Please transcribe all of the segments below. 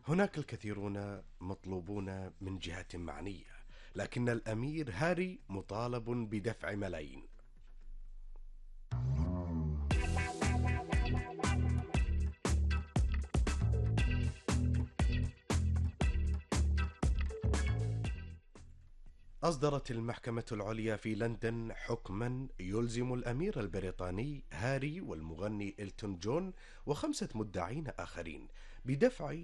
هناك الكثيرون مطلوبون من جهة معنية، لكن الأمير هاري مطالب بدفع ملايين. أصدرت المحكمة العليا في لندن حكما يلزم الأمير البريطاني هاري والمغني إلتون جون وخمسة مدعين آخرين بدفع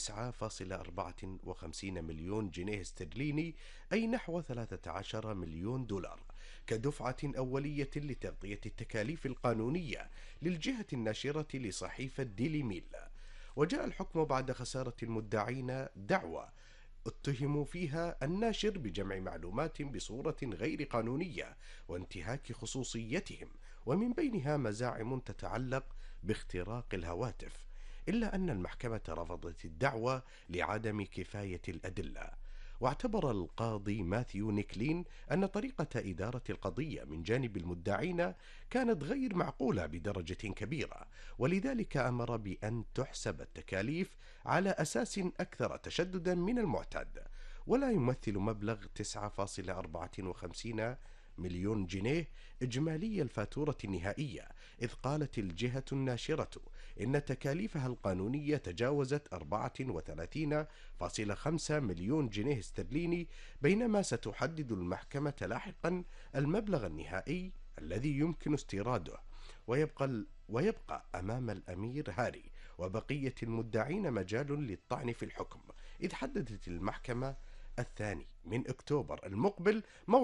9.54 مليون جنيه استرليني، أي نحو 13 مليون دولار، كدفعة أولية لتغطية التكاليف القانونية للجهة الناشرة لصحيفة ديلي ميل. وجاء الحكم بعد خسارة المدعين دعوى اتهموا فيها الناشر بجمع معلومات بصورة غير قانونية وانتهاك خصوصيتهم، ومن بينها مزاعم تتعلق باختراق الهواتف، إلا أن المحكمة رفضت الدعوى لعدم كفاية الأدلة. واعتبر القاضي ماثيو نيكلين أن طريقة إدارة القضية من جانب المدعين كانت غير معقولة بدرجة كبيرة، ولذلك أمر بأن تحسب التكاليف على أساس أكثر تشددا من المعتاد، ولا يمثل مبلغ 9.54 مليون جنيه إجمالي الفاتورة النهائية، إذ قالت الجهة الناشرة إن تكاليفها القانونية تجاوزت 34.5 مليون جنيه استرليني، بينما ستحدد المحكمة لاحقا المبلغ النهائي الذي يمكن استيراده. ويبقى أمام الأمير هاري وبقية المدعين مجال للطعن في الحكم، إذ حددت المحكمة 2 من أكتوبر المقبل